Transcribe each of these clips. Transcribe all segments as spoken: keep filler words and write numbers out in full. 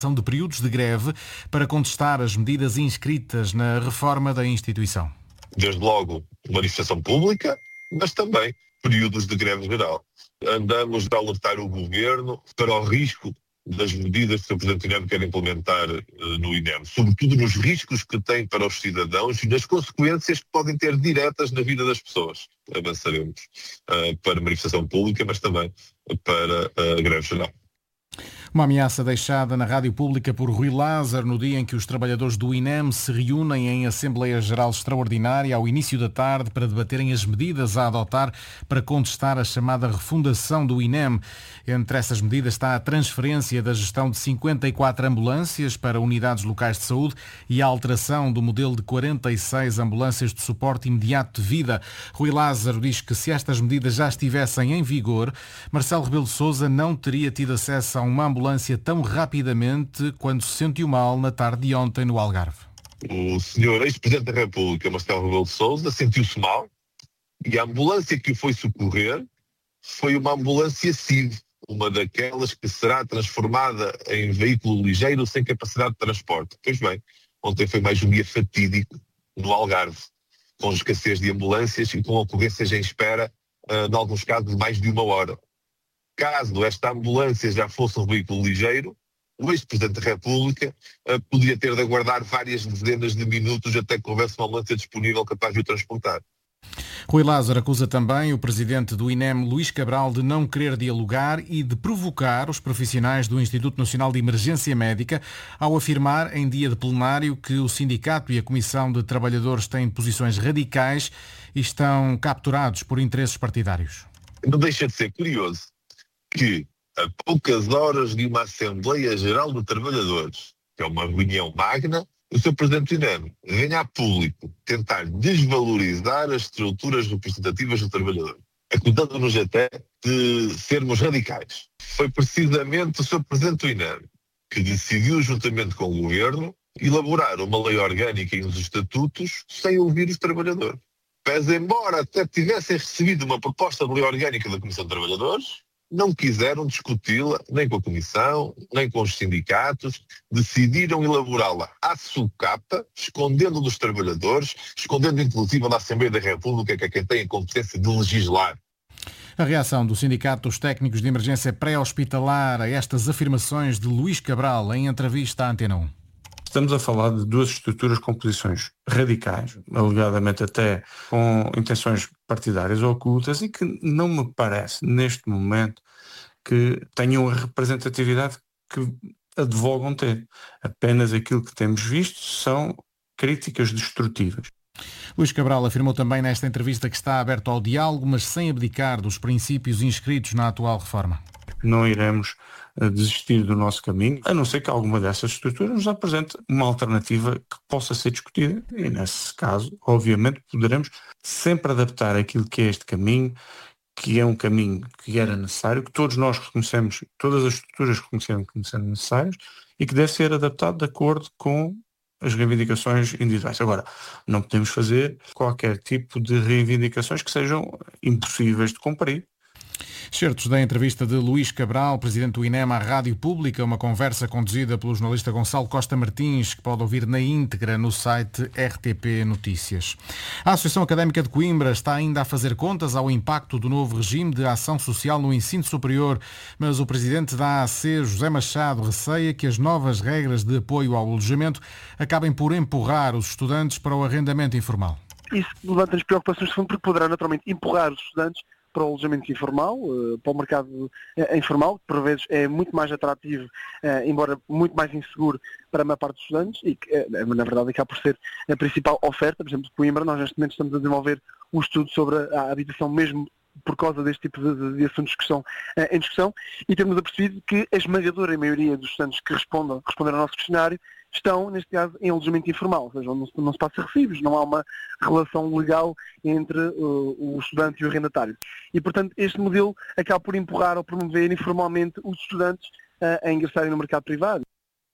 de períodos de greve para contestar as medidas inscritas na reforma da instituição. Desde logo, manifestação pública, mas também períodos de greve geral. Andamos a alertar o Governo para o risco das medidas que o Presidente do INEM quer implementar uh, no INEM, sobretudo nos riscos que tem para os cidadãos e nas consequências que podem ter diretas na vida das pessoas. Avançaremos uh, para manifestação pública, mas também para a greve geral. Uma ameaça deixada na rádio pública por Rui Lázaro no dia em que os trabalhadores do INEM se reúnem em Assembleia Geral Extraordinária ao início da tarde para debaterem as medidas a adotar para contestar a chamada refundação do INEM. Entre essas medidas está a transferência da gestão de cinquenta e quatro ambulâncias para unidades locais de saúde e a alteração do modelo de quarenta e seis ambulâncias de suporte imediato de vida. Rui Lázaro diz que se estas medidas já estivessem em vigor, Marcelo Rebelo de Sousa não teria tido acesso a uma ambulância ambulância tão rapidamente quando se sentiu mal na tarde de ontem no Algarve. O senhor ex-presidente da República, Marcelo Rebelo de Sousa, sentiu-se mal e a ambulância que o foi socorrer foi uma ambulância S I V, uma daquelas que será transformada em veículo ligeiro sem capacidade de transporte. Pois bem, ontem foi mais um dia fatídico no Algarve, com escassez de ambulâncias e com ocorrências em espera, uh, em alguns casos, de mais de uma hora. Caso esta ambulância já fosse um veículo ligeiro, o ex-presidente da República uh, podia ter de aguardar várias dezenas de minutos até que houvesse uma ambulância disponível capaz de o transportar. Rui Lázaro acusa também o presidente do INEM, Luís Cabral, de não querer dialogar e de provocar os profissionais do Instituto Nacional de Emergência Médica ao afirmar em dia de plenário que o sindicato e a Comissão de Trabalhadores têm posições radicais e estão capturados por interesses partidários. Não deixa de ser curioso que, a poucas horas de uma Assembleia Geral de Trabalhadores, que é uma reunião magna, o seu Presidente do INEM venha a público tentar desvalorizar as estruturas representativas do trabalhador, acusando-nos até de sermos radicais. Foi precisamente o seu Presidente do INEM que decidiu, juntamente com o Governo, elaborar uma lei orgânica e uns estatutos sem ouvir os trabalhadores. Pese embora até tivessem recebido uma proposta de lei orgânica da Comissão de Trabalhadores, não quiseram discuti-la nem com a Comissão, nem com os sindicatos, decidiram elaborá-la à socapa, escondendo dos trabalhadores, escondendo inclusive da Assembleia da República, que é quem tem a competência de legislar. A reação do Sindicato dos Técnicos de Emergência Pré-Hospitalar a estas afirmações de Luís Cabral em entrevista à Antena um. Estamos a falar de duas estruturas com posições radicais, alegadamente até com intenções partidárias ocultas e que não me parece, neste momento, que tenham a representatividade que advogam ter. Apenas aquilo que temos visto são críticas destrutivas. Luís Cabral afirmou também nesta entrevista que está aberto ao diálogo, mas sem abdicar dos princípios inscritos na atual reforma. Não iremos desistir do nosso caminho, a não ser que alguma dessas estruturas nos apresente uma alternativa que possa ser discutida e, nesse caso, obviamente, poderemos sempre adaptar aquilo que é este caminho, que é um caminho que era necessário, que todos nós reconhecemos, todas as estruturas reconheceram como sendo necessários e que deve ser adaptado de acordo com as reivindicações individuais. Agora, não podemos fazer qualquer tipo de reivindicações que sejam impossíveis de cumprir. Certos da entrevista de Luís Cabral, presidente do INEM à Rádio Pública, uma conversa conduzida pelo jornalista Gonçalo Costa Martins, que pode ouvir na íntegra no site R T P Notícias. A Associação Académica de Coimbra está ainda a fazer contas ao impacto do novo regime de ação social no ensino superior, mas o presidente da A A C, José Machado, receia que as novas regras de apoio ao alojamento acabem por empurrar os estudantes para o arrendamento informal. Isso levanta-nos preocupações de fundo porque poderá naturalmente empurrar os estudantes para o alojamento informal, para o mercado informal, que por vezes é muito mais atrativo, embora muito mais inseguro para a maior parte dos estudantes e que, na verdade, acaba por ser a principal oferta. Por exemplo, de Coimbra, nós neste momento estamos a desenvolver um estudo sobre a habitação mesmo por causa deste tipo de, de assuntos que estão em discussão e temos apercebido que a esmagadora maioria dos estudantes que respondam, responderam ao nosso questionário estão, neste caso, em alojamento informal, ou seja, onde não se passa recibos, não há uma relação legal entre uh, o estudante e o arrendatário. E, portanto, este modelo acaba por empurrar ou promover informalmente os estudantes uh, a ingressarem no mercado privado.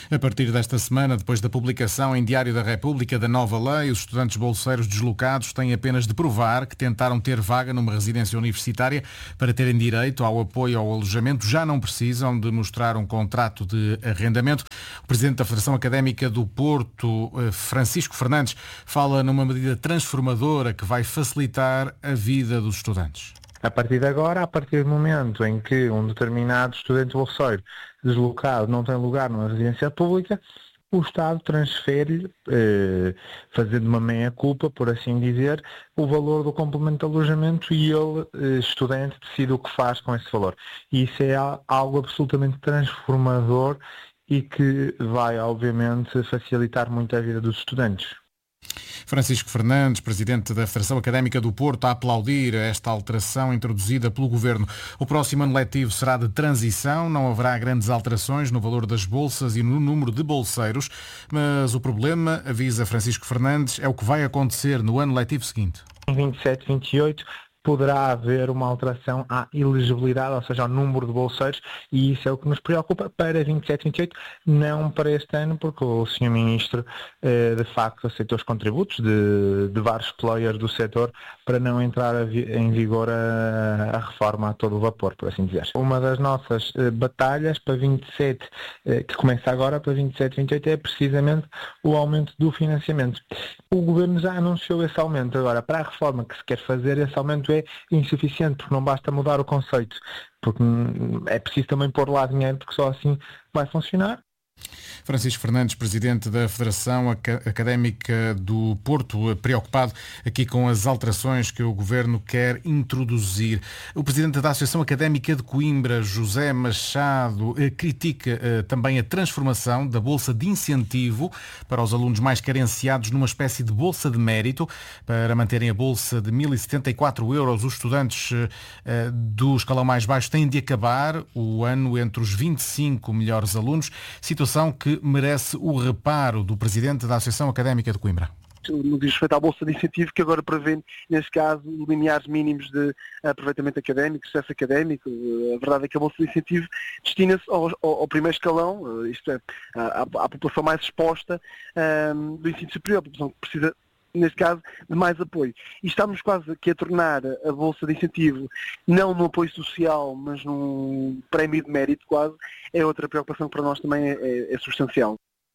A partir desta semana, depois da publicação em Diário da República da nova lei, os estudantes bolseiros deslocados têm apenas de provar que tentaram ter vaga numa residência universitária para terem direito ao apoio ao alojamento. Já não precisam de mostrar um contrato de arrendamento. O Presidente da Federação Académica do Porto, Francisco Fernandes, fala numa medida transformadora que vai facilitar a vida dos estudantes. A partir de agora, a partir do momento em que um determinado estudante bolseiro deslocado não tem lugar numa residência pública, o Estado transfere, eh, fazendo uma meia-culpa, por assim dizer, o valor do complemento de alojamento e ele, eh, estudante, decide o que faz com esse valor. E isso é algo absolutamente transformador e que vai, obviamente, facilitar muito a vida dos estudantes. Francisco Fernandes, Presidente da Federação Académica do Porto, a aplaudir esta alteração introduzida pelo Governo. O próximo ano letivo será de transição, não haverá grandes alterações no valor das bolsas e no número de bolseiros, mas o problema, avisa Francisco Fernandes, é o que vai acontecer no ano letivo seguinte. Em vinte e sete, vinte e oito poderá haver uma alteração à elegibilidade, ou seja, ao número de bolseiros, e isso é o que nos preocupa para vinte e sete, vinte e oito, não para este ano, porque o senhor Ministro eh, de facto aceitou os contributos de, de vários players do setor para não entrar a vi, em vigor a, a reforma a todo vapor, por assim dizer. Uma das nossas eh, batalhas para vinte e sete, eh, que começa agora, para vinte e sete, vinte e oito, é precisamente o aumento do financiamento. O Governo já anunciou esse aumento. Agora, para a reforma que se quer fazer, esse aumento é insuficiente, porque não basta mudar o conceito, porque é preciso também pôr lá dinheiro, porque só assim vai funcionar. Francisco Fernandes, Presidente da Federação Académica do Porto, preocupado aqui com as alterações que o Governo quer introduzir. O Presidente da Associação Académica de Coimbra, José Machado, critica também a transformação da Bolsa de Incentivo para os alunos mais carenciados numa espécie de Bolsa de Mérito. Para manterem a Bolsa de mil e setenta e quatro euros, os estudantes do escalão mais baixo têm de acabar o ano entre os vinte e cinco melhores alunos, situação que merece o reparo do Presidente da Associação Académica de Coimbra. No que diz respeito à Bolsa de Incentivo, que agora prevê, neste caso, limiares mínimos de aproveitamento académico, sucesso académico. A verdade é que a Bolsa de Incentivo destina-se ao, ao, ao primeiro escalão, isto é, à, à população mais exposta um, do ensino superior, a população que precisa, neste caso, de mais apoio. E estamos quase aqui a tornar a Bolsa de Incentivo não num apoio social, mas num prémio de mérito quase. É outra preocupação que para nós também é, é, é substancial.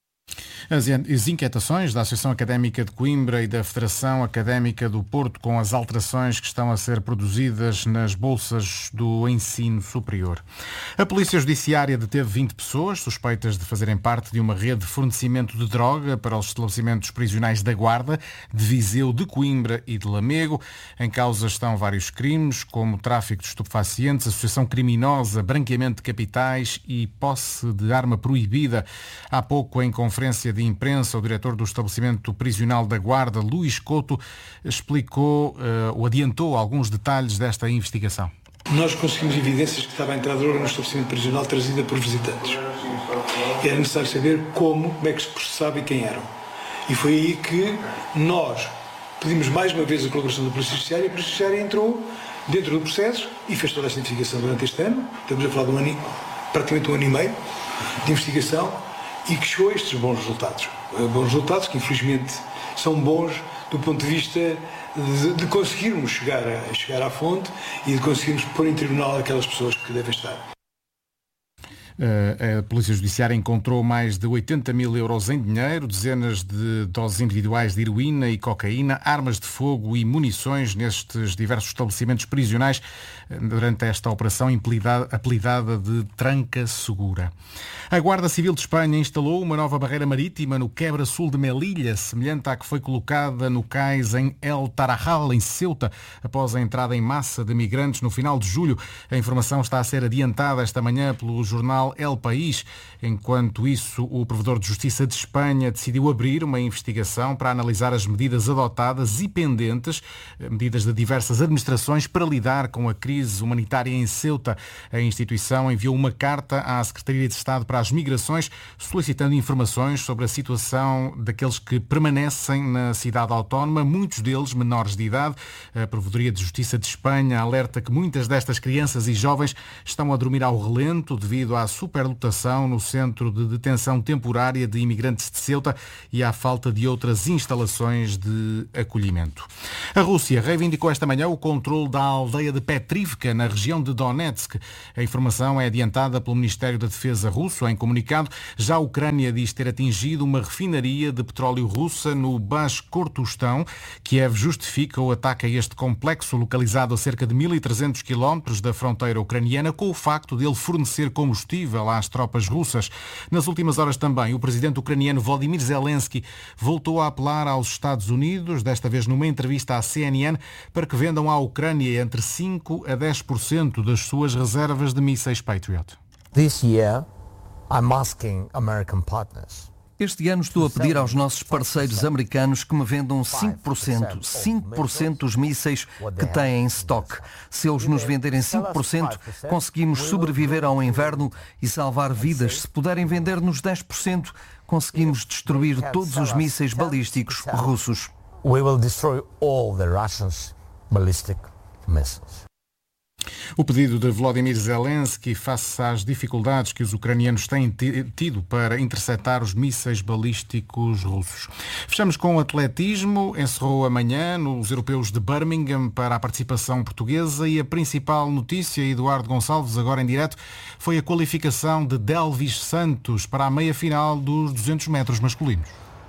As inquietações da Associação Académica de Coimbra e da Federação Académica do Porto com as alterações que estão a ser produzidas nas bolsas do ensino superior. A Polícia Judiciária deteve vinte pessoas suspeitas de fazerem parte de uma rede de fornecimento de droga para os estabelecimentos prisionais da Guarda, de Viseu, de Coimbra e de Lamego. Em causa estão vários crimes, como tráfico de estupefacientes, associação criminosa, branqueamento de capitais e posse de arma proibida. Há pouco, em conferência de imprensa, o diretor do estabelecimento prisional da Guarda, Luís Couto, explicou uh, ou adiantou alguns detalhes desta investigação. Nós conseguimos evidências que estava a entrar droga no estabelecimento prisional trazida por visitantes. Era necessário saber como, como é que se processava e quem eram. E foi aí que nós pedimos mais uma vez a colaboração da Polícia Judiciária e a Polícia Judiciária entrou dentro do processo e fez toda esta investigação durante este ano. Estamos a falar de um ano, praticamente um ano e meio de investigação, e que chegou a estes bons resultados. Bons resultados que, infelizmente, são bons do ponto de vista de, de conseguirmos chegar, a, chegar à fonte e de conseguirmos pôr em tribunal aquelas pessoas que devem estar. A Polícia Judiciária encontrou mais de oitenta mil euros em dinheiro, dezenas de doses individuais de heroína e cocaína, armas de fogo e munições nestes diversos estabelecimentos prisionais durante esta operação apelidada de Tranca Segura. A Guarda Civil de Espanha instalou uma nova barreira marítima no quebra-sul de Melilla, semelhante à que foi colocada no cais em El Tarajal, em Ceuta, após a entrada em massa de migrantes no final de julho. A informação está a ser adiantada esta manhã pelo jornal El País. Enquanto isso, o Provedor de Justiça de Espanha decidiu abrir uma investigação para analisar as medidas adotadas e pendentes, medidas de diversas administrações para lidar com a crise humanitária em Ceuta. A instituição enviou uma carta à Secretaria de Estado para as Migrações solicitando informações sobre a situação daqueles que permanecem na cidade autónoma, muitos deles menores de idade. A Provedoria de Justiça de Espanha alerta que muitas destas crianças e jovens estão a dormir ao relento devido à superlotação no centro de detenção temporária de imigrantes de Ceuta e à falta de outras instalações de acolhimento. A Rússia reivindicou esta manhã o controle da aldeia de Petrivka, na região de Donetsk. A informação é adiantada pelo Ministério da Defesa russo em comunicado. Já a Ucrânia diz ter atingido uma refinaria de petróleo russa no Bashkortostão. Kiev justifica o ataque a este complexo localizado a cerca de mil e trezentos quilómetros da fronteira ucraniana com o facto de ele fornecer combustível às tropas russas. Nas últimas horas também, o presidente ucraniano Volodymyr Zelensky voltou a apelar aos Estados Unidos, desta vez numa entrevista à C N N, para que vendam à Ucrânia entre cinco a dez por cento das suas reservas de mísseis Patriot. This year, I'm asking American partners. Este ano estou a pedir aos nossos parceiros americanos que me vendam cinco por cento, cinco por cento dos mísseis que têm em stock. Se eles nos venderem cinco por cento, conseguimos sobreviver ao inverno e salvar vidas. Se puderem vender-nos dez por cento, conseguimos destruir todos os mísseis balísticos russos. We will destroy all the Russians ballistic missiles. O pedido de Volodymyr Zelensky face às dificuldades que os ucranianos têm tido para interceptar os mísseis balísticos russos. Fechamos com o atletismo. Encerrou amanhã nos europeus de Birmingham para a participação portuguesa e a principal notícia, Eduardo Gonçalves, agora em direto, foi a qualificação de Delvis Santos para a meia-final dos duzentos metros masculinos.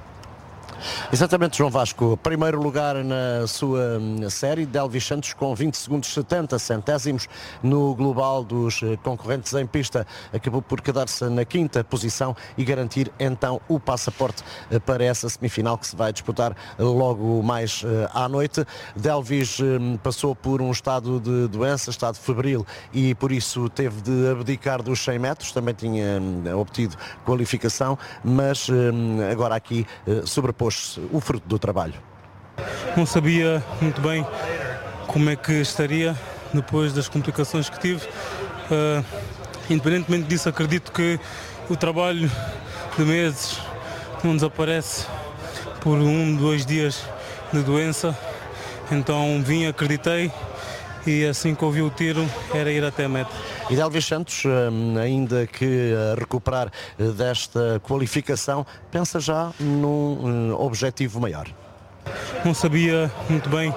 Exatamente, João Vasco. Primeiro lugar na sua série, Delvis Santos com vinte segundos setenta centésimos no global dos concorrentes em pista. Acabou por quedar-se na quinta posição e garantir então o passaporte para essa semifinal que se vai disputar logo mais à noite. Delvis passou por um estado de doença, estado febril, e por isso teve de abdicar dos cem metros. Também tinha obtido qualificação, mas agora aqui sobrepôs o fruto do trabalho. Não sabia muito bem como é que estaria depois das complicações que tive. Uh, independentemente disso, acredito que o trabalho de meses não desaparece por um, dois dias de doença. Então vim, acreditei e assim que ouvi o tiro era ir até a meta. E Delvis Santos, ainda que a recuperar desta qualificação, pensa já num objetivo maior. Não sabia muito bem.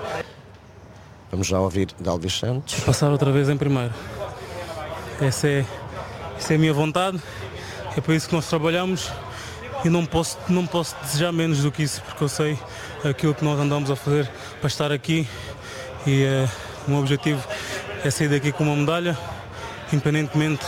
Vamos já ouvir Delvis Santos. Passar outra vez em primeiro. Essa é, essa é a minha vontade, é por isso que nós trabalhamos e não posso, não posso desejar menos do que isso, porque eu sei aquilo que nós andamos a fazer para estar aqui e é, o meu objetivo é sair daqui com uma medalha. Independentemente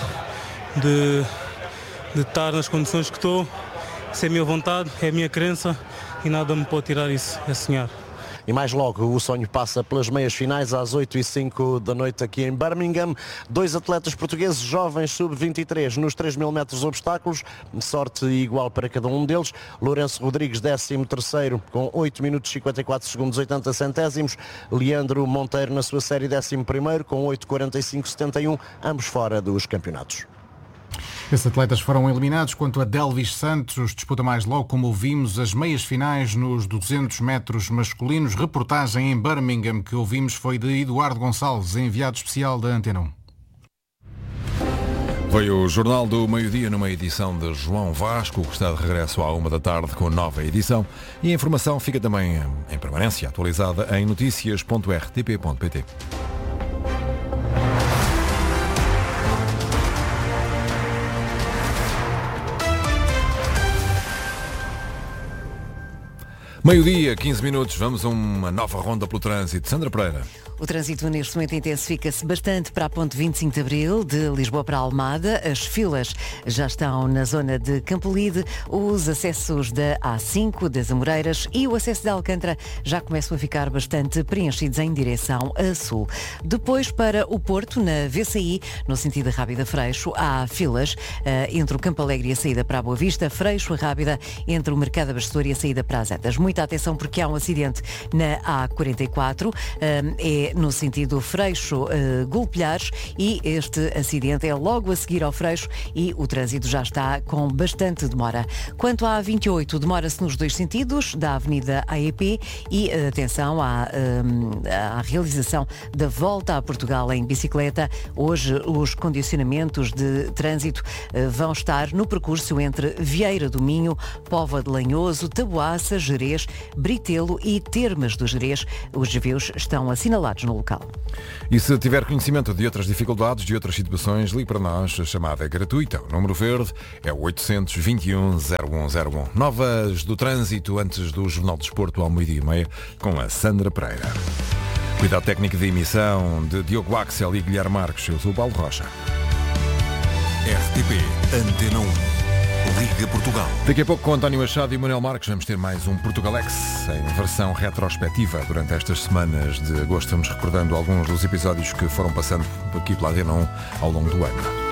de, de estar nas condições que estou, isso é a minha vontade, é a minha crença e nada me pode tirar isso, é sonhar. E mais logo o sonho passa pelas meias finais às oito e cinco da noite aqui em Birmingham. Dois atletas portugueses jovens sub vinte e três nos três mil metros obstáculos. Sorte igual para cada um deles. Lourenço Rodrigues, décimo terceiro, com oito minutos e cinquenta e quatro segundos oitenta centésimos. Leandro Monteiro na sua série décimo primeiro, com oito quarenta e cinco setenta e um, ambos fora dos campeonatos. Esses atletas foram eliminados. Quanto a Delvis Santos, disputa mais logo, como ouvimos, as meias finais nos duzentos metros masculinos. Reportagem em Birmingham que ouvimos foi de Eduardo Gonçalves, enviado especial da Antena um. Foi o Jornal do Meio-Dia numa edição de João Vasco, que está de regresso à uma da tarde com nova edição. E a informação fica também em permanência, atualizada em notícias ponto r t p ponto p t. Meio-dia, quinze minutos, vamos a uma nova ronda pelo trânsito. Sandra Pereira. O trânsito neste momento intensifica-se bastante para a ponte vinte e cinco de Abril, de Lisboa para Almada. As filas já estão na zona de Campolide, os acessos da A cinco, das Amoreiras e o acesso de Alcântara já começam a ficar bastante preenchidos em direção a sul. Depois para o Porto, na V C I, no sentido Rábida Freixo, há filas uh, entre o Campo Alegre e a saída para a Boa Vista, Freixo, Rábida, entre o Mercado Abastador e a saída para as Antas. Muita atenção porque há um acidente na A quarenta e quatro, uh, é é no sentido Freixo-Golpilhares e este acidente é logo a seguir ao Freixo e o trânsito já está com bastante demora. Quanto à A vinte e oito, demora-se nos dois sentidos, da Avenida A E P e atenção à, à realização da volta a Portugal em bicicleta. Hoje os condicionamentos de trânsito vão estar no percurso entre Vieira do Minho, Póvoa de Lanhoso, Taboaça, Gerês, Britelo e Termas do Gerês. Os desvios estão assinalados no local. E se tiver conhecimento de outras dificuldades, de outras situações, ligue para nós, a chamada é gratuita. O número verde é o oitocentos e vinte e um, zero um zero um. Novas do trânsito antes do Jornal de Desporto ao meio-dia e meia com a Sandra Pereira. Cuidado técnico de emissão de Diogo Axel e Guilherme Marques. Eu sou o Paulo Rocha. R T P Antena um. Liga Portugal. Daqui a pouco com António Machado e Manuel Marques vamos ter mais um Portugalex em versão retrospectiva. Durante estas semanas de agosto vamos recordando alguns dos episódios que foram passando aqui pela Antena um ao longo do ano.